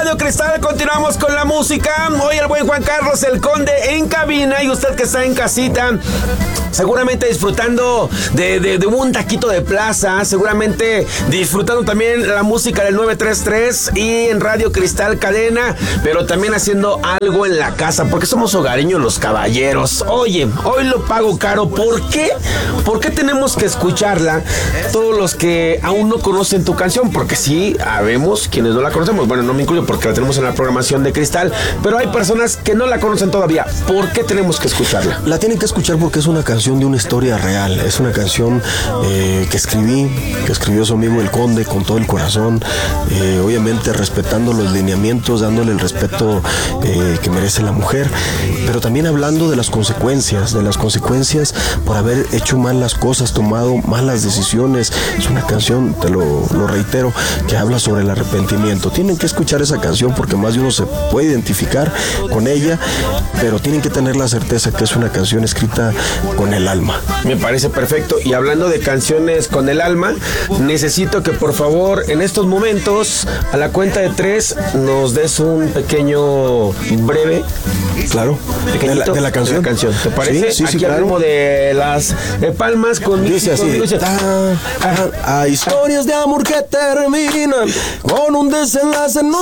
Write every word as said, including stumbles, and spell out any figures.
Radio Cristal, continuamos con la música. Hoy el buen Juan Carlos, el Conde, en cabina. Y usted que está en casita, seguramente disfrutando de, de, de un taquito de plaza, seguramente disfrutando también la música del nueve tres tres y en Radio Cristal Cadena, pero también haciendo algo en la casa, porque somos hogareños los caballeros. Oye, hoy lo pago caro. ¿Por qué? ¿Por qué tenemos que escucharla todos los que aún no conocen tu canción? Porque sí, habemos quienes no la conocemos. Bueno, no me incluyo porque la tenemos en la programación de Cristal, pero hay personas que no la conocen todavía. ¿Por qué tenemos que escucharla? La tienen que escuchar porque es una canción de una historia real. Es una canción eh, que escribí, que escribió su amigo el Conde con todo el corazón, eh, obviamente respetando los lineamientos, dándole el respeto eh, que merece la mujer, pero también hablando de las consecuencias, de las consecuencias por haber hecho mal las cosas, tomado malas decisiones. Es una canción, te lo, lo reitero, que habla sobre el arrepentimiento. Tienen que escuchar esa canción porque más de uno se puede identificar con ella, pero tienen que tener la certeza que es una canción escrita con el alma. Me parece perfecto. Y hablando de canciones con el alma, necesito que por favor en estos momentos, a la cuenta de tres, nos des un pequeño breve. Claro, de la, de la canción. De la canción. ¿Te parece? Sí, sí, Aquí sí, claro. Como de las de palmas con dice así. Con, dice, ah, ah, hay historias de amor que terminan con un desenlace no